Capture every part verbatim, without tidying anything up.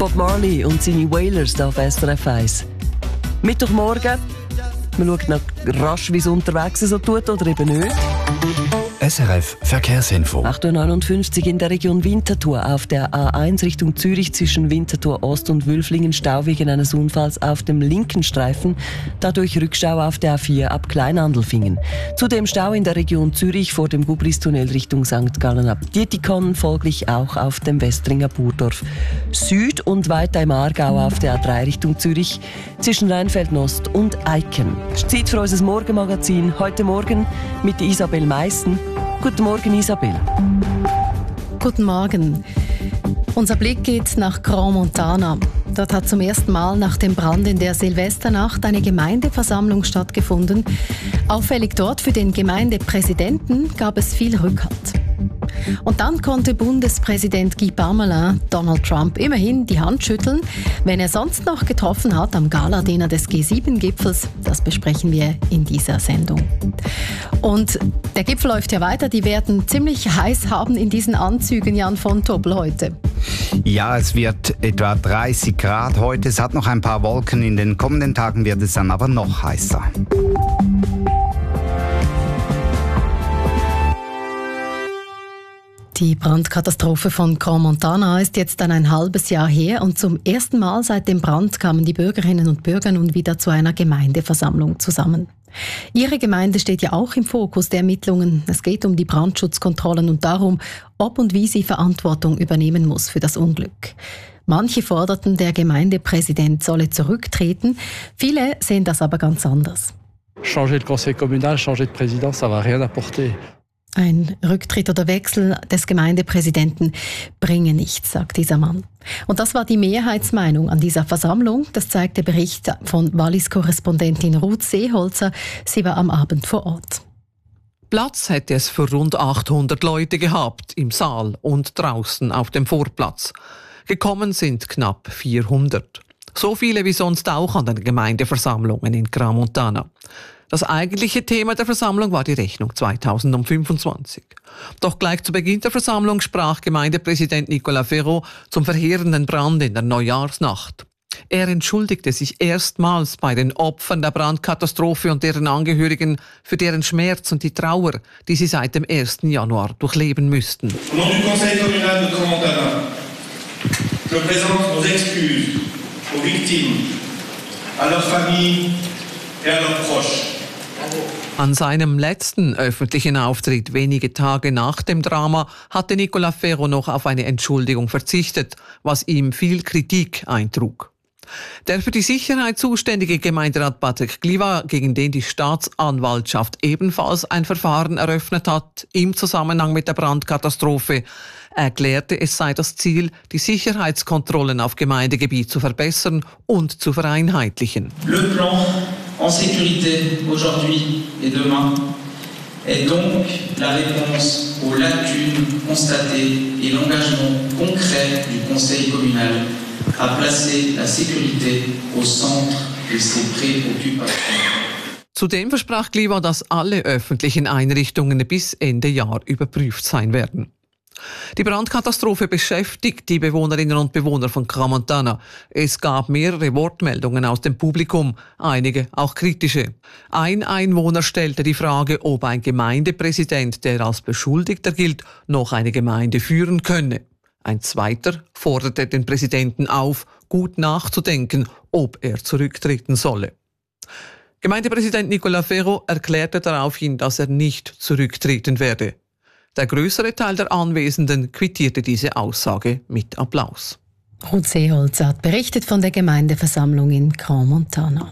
Bob Marley und seine Wailers da auf S R F eins. Mittwochmorgen. Man schaut noch rasch, wie es unterwegs so tut oder eben nicht. S R F Verkehrsinfo. acht Uhr neunundfünfzig in der Region Winterthur auf der A eins Richtung Zürich zwischen Winterthur Ost und Wülflingen Stau wegen eines Unfalls auf dem linken Streifen, dadurch Rückstau auf der A vier ab Kleinandelfingen. Zudem Stau in der Region Zürich vor dem Gubristunnel Richtung Sankt Gallen ab Dietikon, folglich auch auf dem Westringer Burdorf Süd und weiter im Aargau auf der A drei Richtung Zürich zwischen Rheinfelden-Ost und Eiken. Es ist Zeit für unser Morgenmagazin. Heute Morgen mit Isabel Meissen. Guten Morgen, Isabel. Guten Morgen. Unser Blick geht nach Grand Montana. Dort hat zum ersten Mal nach dem Brand in der Silvesternacht eine Gemeindeversammlung stattgefunden. Auffällig dort für den Gemeindepräsidenten gab es viel Rückhalt. Und dann konnte Bundespräsident Guy Parmelin Donald Trump immerhin die Hand schütteln, wenn er sonst noch getroffen hat am Galadiner des G sieben Gipfels. Das besprechen wir in dieser Sendung. Und der Gipfel läuft ja weiter. Die werden ziemlich heiß haben in diesen Anzügen, Jan von Tobel, heute. Ja, es wird etwa dreißig Grad heute. Es hat noch ein paar Wolken. In den kommenden Tagen wird es dann aber noch heißer. Die Brandkatastrophe von Grand Montana ist jetzt dann ein halbes Jahr her und zum ersten Mal seit dem Brand kamen die Bürgerinnen und Bürger nun wieder zu einer Gemeindeversammlung zusammen. Ihre Gemeinde steht ja auch im Fokus der Ermittlungen. Es geht um die Brandschutzkontrollen und darum, ob und wie sie Verantwortung übernehmen muss für das Unglück. Manche forderten, der Gemeindepräsident solle zurücktreten. Viele sehen das aber ganz anders. Changer de conseil communal, changer de président, ça va rien apporter. Ein Rücktritt oder Wechsel des Gemeindepräsidenten bringe nichts, sagt dieser Mann. Und das war die Mehrheitsmeinung an dieser Versammlung. Das zeigt der Bericht von Wallis-Korrespondentin Ruth Seeholzer. Sie war am Abend vor Ort. Platz hätte es für rund achthundert Leute gehabt, im Saal und draußen auf dem Vorplatz. Gekommen sind knapp vierhundert. So viele wie sonst auch an den Gemeindeversammlungen in Grand Montana. Das eigentliche Thema der Versammlung war die Rechnung zweitausendfünfundzwanzig. Doch gleich zu Beginn der Versammlung sprach Gemeindepräsident Nicolas Ferraud zum verheerenden Brand in der Neujahrsnacht. Er entschuldigte sich erstmals bei den Opfern der Brandkatastrophe und deren Angehörigen für deren Schmerz und die Trauer, die sie seit dem ersten Januar durchleben müssten. Au nom du Conseil communal de Grand Montana, je présente nos excuses aux victimes, à leurs familles et à leurs proches. An seinem letzten öffentlichen Auftritt wenige Tage nach dem Drama hatte Nicolas Ferraud noch auf eine Entschuldigung verzichtet, was ihm viel Kritik eintrug. Der für die Sicherheit zuständige Gemeinderat Patrick Gliva, gegen den die Staatsanwaltschaft ebenfalls ein Verfahren eröffnet hat, im Zusammenhang mit der Brandkatastrophe, erklärte, es sei das Ziel, die Sicherheitskontrollen auf Gemeindegebiet zu verbessern und zu vereinheitlichen. Le plan en sécurité aujourd'hui et demain est donc la réponse aux lacunes constatées et l'engagement concret du Conseil communal à placer la sécurité au centre de ses préoccupations. Zudem versprach Gliva, dass alle öffentlichen Einrichtungen bis Ende Jahr überprüft sein werden. Die Brandkatastrophe beschäftigt die Bewohnerinnen und Bewohner von Grand Montana. Es gab mehrere Wortmeldungen aus dem Publikum, einige auch kritische. Ein Einwohner stellte die Frage, ob ein Gemeindepräsident, der als Beschuldigter gilt, noch eine Gemeinde führen könne. Ein zweiter forderte den Präsidenten auf, gut nachzudenken, ob er zurücktreten solle. Gemeindepräsident Nicolas Ferraud erklärte daraufhin, dass er nicht zurücktreten werde. Der größere Teil der Anwesenden quittierte diese Aussage mit Applaus. Ruth Seeholzer hat berichtet von der Gemeindeversammlung in Grand Montana.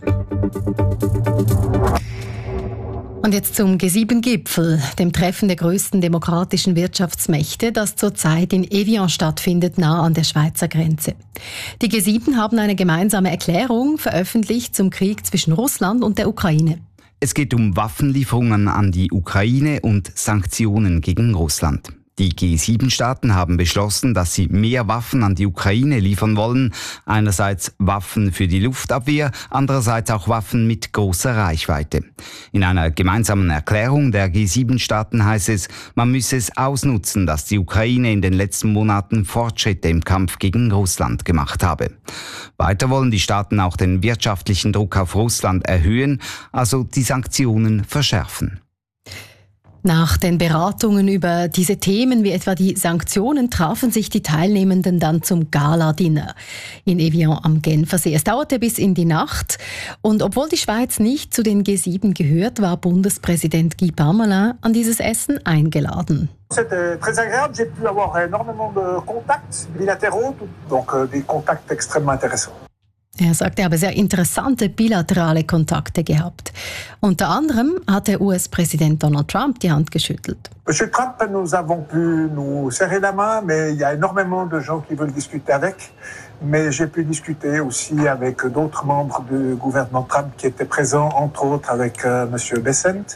Und jetzt zum G sieben Gipfel, dem Treffen der größten demokratischen Wirtschaftsmächte, das zurzeit in Evian stattfindet, nah an der Schweizer Grenze. Die G sieben haben eine gemeinsame Erklärung veröffentlicht zum Krieg zwischen Russland und der Ukraine. Es geht um Waffenlieferungen an die Ukraine und Sanktionen gegen Russland. Die G sieben Staaten haben beschlossen, dass sie mehr Waffen an die Ukraine liefern wollen. Einerseits Waffen für die Luftabwehr, andererseits auch Waffen mit großer Reichweite. In einer gemeinsamen Erklärung der G sieben Staaten heißt es, man müsse es ausnutzen, dass die Ukraine in den letzten Monaten Fortschritte im Kampf gegen Russland gemacht habe. Weiter wollen die Staaten auch den wirtschaftlichen Druck auf Russland erhöhen, also die Sanktionen verschärfen. Nach den Beratungen über diese Themen wie etwa die Sanktionen trafen sich die Teilnehmenden dann zum Gala-Dinner in Evian am Genfersee. Es dauerte bis in die Nacht und obwohl die Schweiz nicht zu den G sieben gehört, war Bundespräsident Guy Parmelin an dieses Essen eingeladen. C'était très agréable, j'ai pu avoir énormément de contacts bilatéraux, donc des contacts extrêmement intéressants. Er sagt, er habe sehr interessante bilaterale Kontakte gehabt. Unter anderem hat der U S-Präsident Donald Trump die Hand geschüttelt. Monsieur Trump, nous avons pu nous serrer la main, mais il y a énormément de gens qui veulent discuter avec. Mais j'ai pu discuter aussi avec d'autres membres du gouvernement Trump qui étaient présents, entre autres avec euh, Monsieur Bessent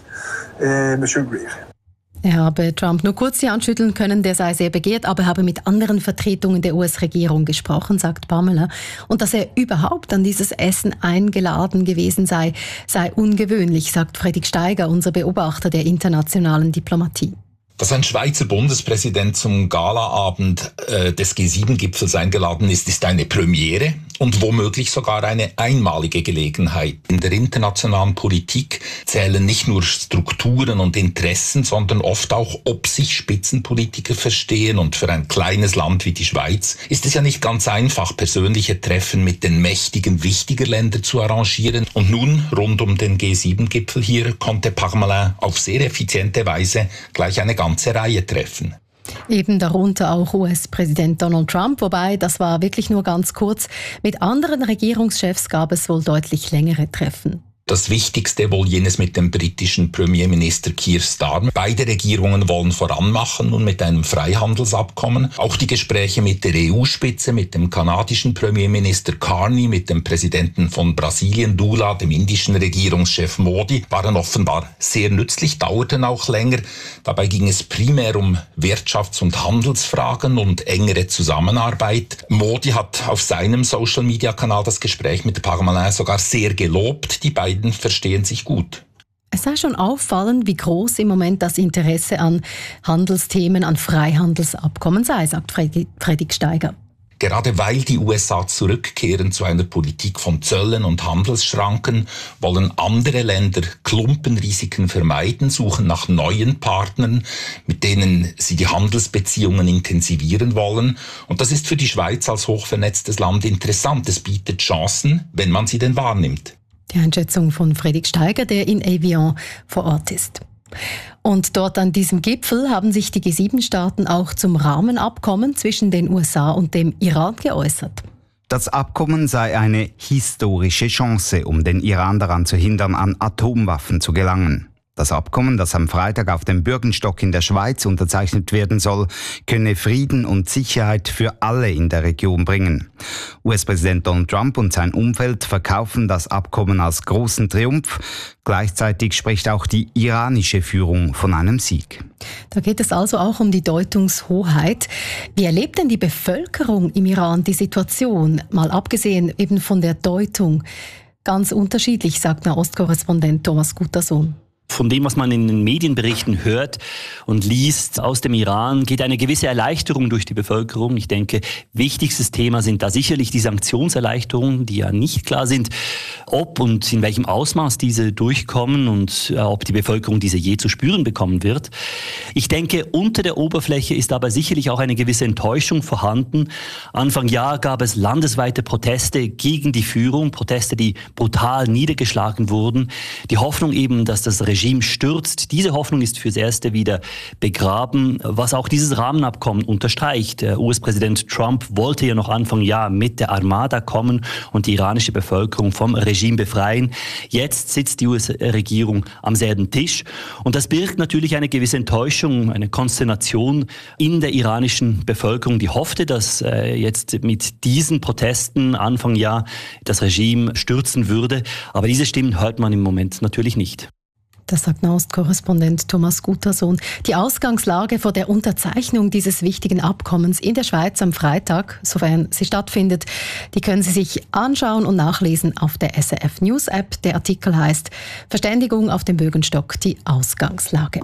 et Monsieur Greer. Er habe Trump nur kurz die Hand schütteln können, der sei sehr begehrt, aber habe mit anderen Vertretungen der U S-Regierung gesprochen, sagt Parmelin. Und dass er überhaupt an dieses Essen eingeladen gewesen sei, sei ungewöhnlich, sagt Fredrik Steiger, unser Beobachter der internationalen Diplomatie. Dass ein Schweizer Bundespräsident zum Galaabend äh, des G sieben Gipfels eingeladen ist, ist eine Premiere und womöglich sogar eine einmalige Gelegenheit. In der internationalen Politik zählen nicht nur Strukturen und Interessen, sondern oft auch, ob sich Spitzenpolitiker verstehen. Und für ein kleines Land wie die Schweiz ist es ja nicht ganz einfach, persönliche Treffen mit den Mächtigen wichtiger Länder zu arrangieren. Und nun, rund um den G sieben Gipfel hier, konnte Parmelin auf sehr effiziente Weise gleich eine ganze Reihe treffen. Eben darunter auch U S-Präsident Donald Trump, wobei das war wirklich nur ganz kurz. Mit anderen Regierungschefs gab es wohl deutlich längere Treffen. Das Wichtigste wohl jenes mit dem britischen Premierminister Keir Starmer. Beide Regierungen wollen voranmachen und mit einem Freihandelsabkommen. Auch die Gespräche mit der E U-Spitze, mit dem kanadischen Premierminister Carney, mit dem Präsidenten von Brasilien Lula, dem indischen Regierungschef Modi, waren offenbar sehr nützlich, dauerten auch länger. Dabei ging es primär um Wirtschafts- und Handelsfragen und engere Zusammenarbeit. Modi hat auf seinem Social-Media-Kanal das Gespräch mit Parmelin sogar sehr gelobt. Die beiden verstehen sich gut. Es sei schon auffallend, wie groß im Moment das Interesse an Handelsthemen, an Freihandelsabkommen sei, sagt Fredrik Steiger. Gerade weil die U S A zurückkehren zu einer Politik von Zöllen und Handelsschranken, wollen andere Länder Klumpenrisiken vermeiden, suchen nach neuen Partnern, mit denen sie die Handelsbeziehungen intensivieren wollen. Und das ist für die Schweiz als hochvernetztes Land interessant. Es bietet Chancen, wenn man sie denn wahrnimmt. Die Einschätzung von Fredrik Steiger, der in Evian vor Ort ist. Und dort an diesem Gipfel haben sich die G sieben Staaten auch zum Rahmenabkommen zwischen den U S A und dem Iran geäußert. Das Abkommen sei eine historische Chance, um den Iran daran zu hindern, an Atomwaffen zu gelangen. Das Abkommen, das am Freitag auf dem Bürgenstock in der Schweiz unterzeichnet werden soll, könne Frieden und Sicherheit für alle in der Region bringen. U S-Präsident Donald Trump und sein Umfeld verkaufen das Abkommen als großen Triumph. Gleichzeitig spricht auch die iranische Führung von einem Sieg. Da geht es also auch um die Deutungshoheit. Wie erlebt denn die Bevölkerung im Iran die Situation? Mal abgesehen eben von der Deutung. Ganz unterschiedlich, sagt Nahostkorrespondent Thomas Guttersohn. Von dem, was man in den Medienberichten hört und liest aus dem Iran, geht eine gewisse Erleichterung durch die Bevölkerung. Ich denke, wichtigstes Thema sind da sicherlich die Sanktionserleichterungen, die ja nicht klar sind, ob und in welchem Ausmaß diese durchkommen und äh, ob die Bevölkerung diese je zu spüren bekommen wird. Ich denke, unter der Oberfläche ist aber sicherlich auch eine gewisse Enttäuschung vorhanden. Anfang Jahr gab es landesweite Proteste gegen die Führung, Proteste, die brutal niedergeschlagen wurden. Die Hoffnung eben, dass das Regime stürzt. Diese Hoffnung ist fürs Erste wieder begraben, was auch dieses Rahmenabkommen unterstreicht. Der U S-Präsident Trump wollte ja noch Anfang Jahr mit der Armada kommen und die iranische Bevölkerung vom Regime befreien. Jetzt sitzt die U S-Regierung am selben Tisch und das birgt natürlich eine gewisse Enttäuschung, eine Konsternation in der iranischen Bevölkerung, die hoffte, dass äh, jetzt mit diesen Protesten Anfang Jahr das Regime stürzen würde. Aber diese Stimmen hört man im Moment natürlich nicht. Das sagt Nahostkorrespondent Thomas Guttersohn. Die Ausgangslage vor der Unterzeichnung dieses wichtigen Abkommens in der Schweiz am Freitag, sofern sie stattfindet, die können Sie sich anschauen und nachlesen auf der S R F News App. Der Artikel heißt Verständigung auf dem Bögenstock, die Ausgangslage.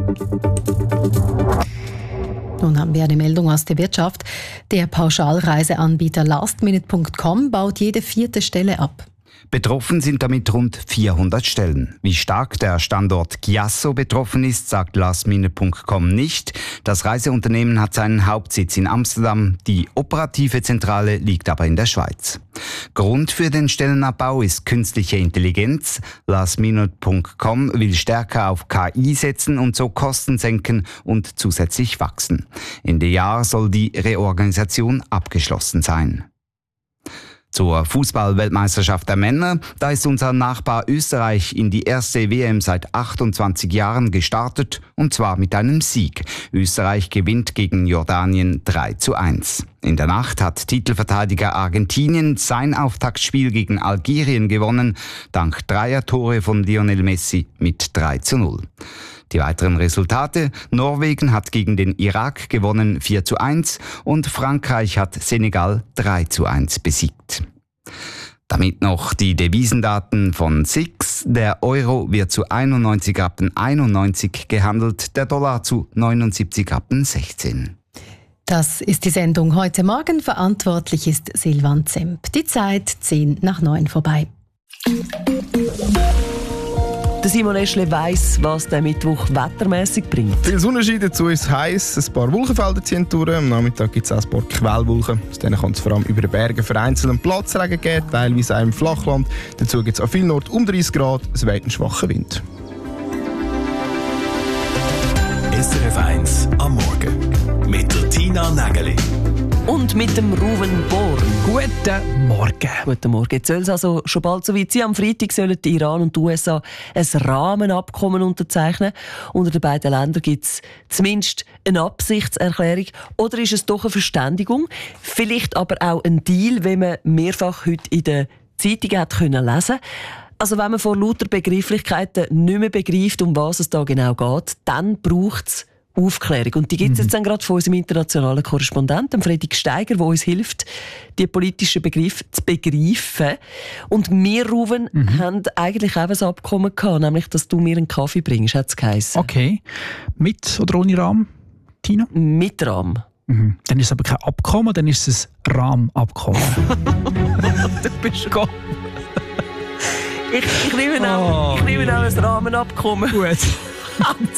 Nun haben wir eine Meldung aus der Wirtschaft. Der Pauschalreiseanbieter lastminute punkt com baut jede vierte Stelle ab. Betroffen sind damit rund vierhundert Stellen. Wie stark der Standort Chiasso betroffen ist, sagt lastminute punkt com nicht. Das Reiseunternehmen hat seinen Hauptsitz in Amsterdam. Die operative Zentrale liegt aber in der Schweiz. Grund für den Stellenabbau ist künstliche Intelligenz. lastminute punkt com will stärker auf K I setzen und so Kosten senken und zusätzlich wachsen. Ende Jahr soll die Reorganisation abgeschlossen sein. Zur Fußball-Weltmeisterschaft der Männer, da ist unser Nachbar Österreich in die erste W M seit achtundzwanzig Jahren gestartet, und zwar mit einem Sieg. Österreich gewinnt gegen Jordanien drei zu eins. In der Nacht hat Titelverteidiger Argentinien sein Auftaktspiel gegen Algerien gewonnen, dank dreier Tore von Lionel Messi mit drei zu null. Die weiteren Resultate: Norwegen hat gegen den Irak gewonnen vier zu eins und Frankreich hat Senegal drei zu eins besiegt. Damit noch die Devisendaten von S I X. Der Euro wird zu einundneunzig Rappen einundneunzig gehandelt, der Dollar zu neunundsiebzig Rappen sechzehn. Das ist die Sendung heute Morgen. Verantwortlich ist Silvan Zemp. Die Zeit zehn nach neun vorbei. Simon Eschle weiss, was der Mittwoch wettermässig bringt. Viel Sonnenschein, dazu ist es heiß. Ein paar Wolkenfelder ziehen durch. Am Nachmittag gibt es auch ein paar Quellwolken. Aus denen kann es vor allem über den Bergen vereinzelten Platzregen geben, teilweise auch im Flachland. Dazu gibt es an vielen Orten um dreißig Grad. Es weht ein schwacher Wind. S R F eins am Morgen mit der Tina Nägeli. Und mit dem Ruven Born. Guten Morgen. Guten Morgen. Jetzt soll es also schon bald so weit sein. Am Freitag sollen die Iran und die U S A ein Rahmenabkommen unterzeichnen. Unter den beiden Ländern gibt es zumindest eine Absichtserklärung. Oder ist es doch eine Verständigung? Vielleicht aber auch ein Deal, wie man mehrfach heute in den Zeitungen hat können lesen. Also wenn man vor lauter Begrifflichkeiten nicht mehr begreift, um was es da genau geht, dann braucht es Aufklärung. Und die gibt es jetzt dann gerade von unserem internationalen Korrespondenten, Fredrik Steiger, der uns hilft, die politischen Begriffe zu begreifen. Und wir, Ruven, mhm. haben eigentlich auch ein Abkommen gehabt, nämlich, dass du mir einen Kaffee bringst, hat es geheißen. Okay. Mit oder ohne Rahmen, Tina? Mit Rahmen. Mhm. Dann ist es aber kein Abkommen, dann ist es ein Rahmenabkommen. Du bist Gott. Ich, ich nehme auch, oh. ich nehme auch ein Rahmenabkommen. Gut.